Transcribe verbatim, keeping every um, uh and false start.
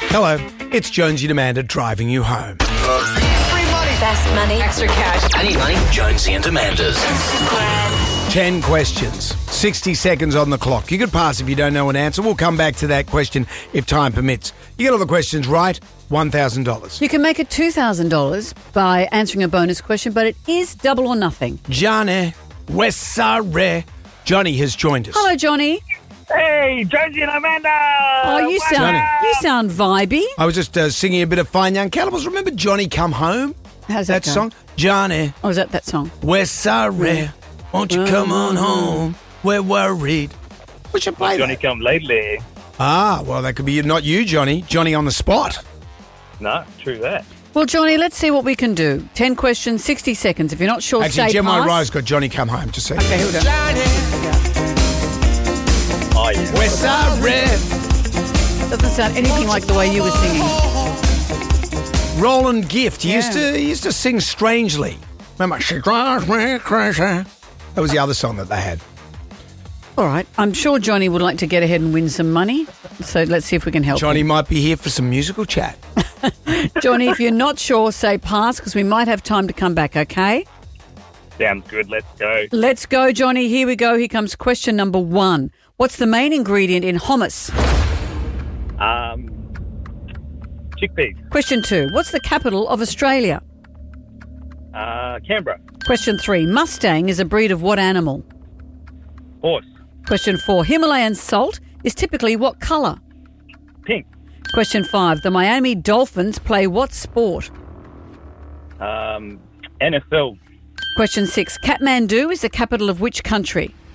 Hello, it's Jonesy and Amanda driving you home. Best money. Extra cash. I need money. Jonesy and Amanda's. Ten questions, sixty seconds on the clock. You could pass if you don't know an answer. We'll come back to that question if time permits. You get all the questions right, one thousand dollars. You can make it two thousand dollars by answering a bonus question, but it is double or nothing. Johnny, Wessare. Johnny has joined us. Hello, Johnny. Hey, Jonesy and Amanda! Oh, you What's sound up? you sound vibey. I was just uh, singing a bit of Fine Young Cannibals. Remember Johnny Come Home? How's that, That go? song? Johnny, Oh, is that that song? Wessare. Won't you come on home? We're worried. We should play Johnny that. come lately. Ah, well, that could be not you, Johnny. Johnny on the spot. No, true that. Well, Johnny, let's see what we can do. Ten questions, sixty seconds. If you're not sure, Actually, say Gemini pass. Rye's got Johnny Come Home. Just say. Okay, here we go. Oh, yeah. Wessare. Doesn't sound anything like the way you were singing. Roland Gift. He used Yeah. to he used to sing strangely. Remember, she drives me crazy. That was the other song that they had. All right. I'm sure Johnny would like to get ahead and win some money. So let's see if we can help Johnny him. might be here for some musical chat. Johnny, if you're not sure, say pass because we might have time to come back, okay? Sounds good. Let's go. Let's go, Johnny. Here we go. Here comes question number one. What's the main ingredient in hummus? Um, chickpeas. Question two. What's the capital of Australia? Uh, Canberra. Question three. Mustang is a breed of what animal? Horse. Question four. Himalayan salt is typically what colour? Pink. Question five. The Miami Dolphins play what sport? Um, N F L. Question six. Kathmandu is the capital of which country?